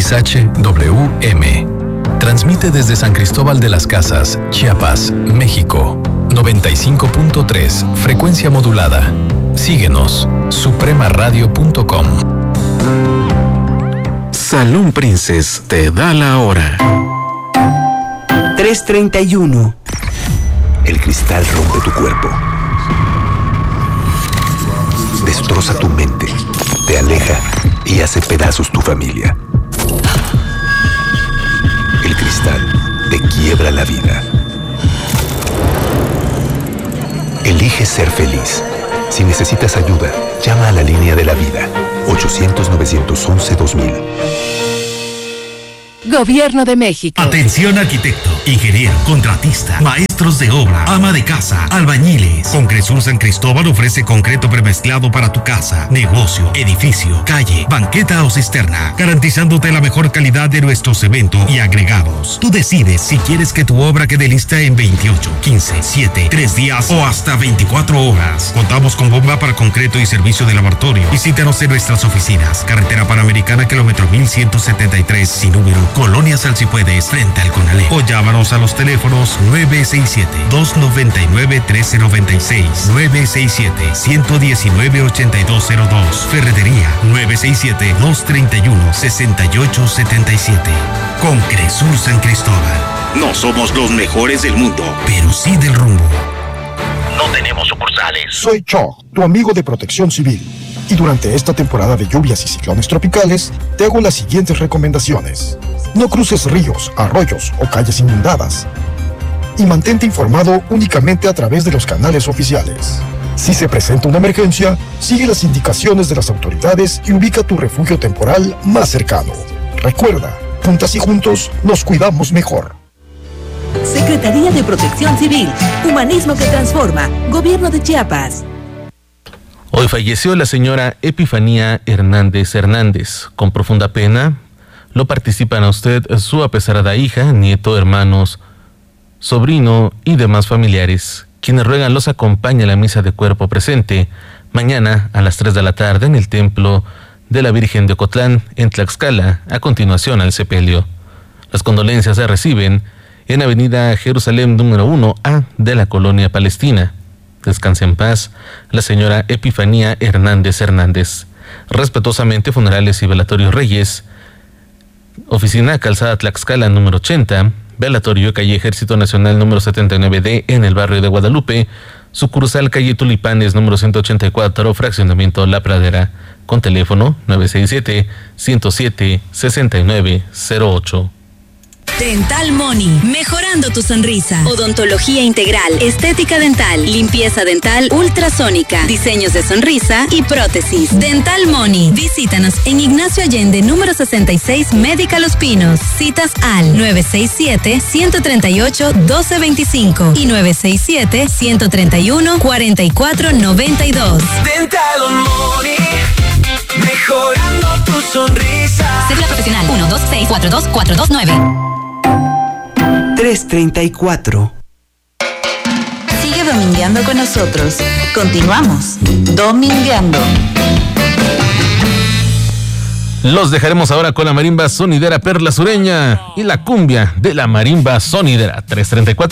XHWM. Transmite desde San Cristóbal de las Casas, Chiapas, México. 95.3, frecuencia modulada. Síguenos, supremaradio.com. Salón Princess te da la hora. 3:31. El cristal rompe tu cuerpo. Destroza tu mente, te aleja y hace pedazos tu familia. El cristal te quiebra la vida. Elige ser feliz. Si necesitas ayuda, llama a la línea de la vida. 800-911-2000. Gobierno de México. Atención arquitecto, ingeniero, contratista, maestros de obra, ama de casa, albañiles. Concresur San Cristóbal ofrece concreto premezclado para tu casa, negocio, edificio, calle, banqueta o cisterna, garantizándote la mejor calidad de nuestro cemento y agregados. Tú decides si quieres que tu obra quede lista en 28, 15, 7, 3 días o hasta 24 horas. Contamos con bomba para concreto y servicio de laboratorio. Visítanos en nuestras oficinas. Carretera Panamericana, kilómetro 1173, sin número, Colonia Salsipuedes, frente al Conalep. O llámanos a los teléfonos 967-299-1396, 967-119-8202. Ferretería 967-231-6877. Concresur San Cristóbal. No somos los mejores del mundo, pero sí del rumbo. No tenemos sucursales. Soy Choc, tu amigo de Protección Civil. Y durante esta temporada de lluvias y ciclones tropicales, te hago las siguientes recomendaciones. No cruces ríos, arroyos o calles inundadas. Y mantente informado únicamente a través de los canales oficiales. Si se presenta una emergencia, sigue las indicaciones de las autoridades y ubica tu refugio temporal más cercano. Recuerda, juntas y juntos nos cuidamos mejor. Secretaría de Protección Civil, Humanismo que Transforma, Gobierno de Chiapas. Hoy falleció la señora Epifanía Hernández Hernández. Con profunda pena, lo participan a usted su apesarada hija, nieto, hermanos, sobrino y demás familiares, quienes ruegan los acompañe a la misa de cuerpo presente mañana a las 3 de la tarde en el Templo de la Virgen de Ocotlán, en Tlaxcala, a continuación al sepelio. Las condolencias se reciben en Avenida Jerusalén número 1A de la Colonia Palestina. Descanse en paz la señora Epifanía Hernández Hernández. Respetuosamente, Funerales y Velatorios Reyes, Oficina Calzada Tlaxcala número 80, Velatorio Calle Ejército Nacional número 79D en el barrio de Guadalupe, sucursal Calle Tulipanes número 184, fraccionamiento La Pradera, con teléfono 967-107-6908. Dental Money, mejorando tu sonrisa. Odontología integral, estética dental, limpieza dental ultrasónica, diseños de sonrisa y prótesis. Dental Money, visítanos en Ignacio Allende, número 66, Médica Los Pinos. Citas al 967-138-1225 y 967-131-4492. Dental Money, mejorando tu sonrisa. Cédula profesional 126422429. 3:34. Sigue domingueando con nosotros. Continuamos. Domingueando. Los dejaremos ahora con la marimba sonidera Perla Sureña y la cumbia de la marimba sonidera. 3:34.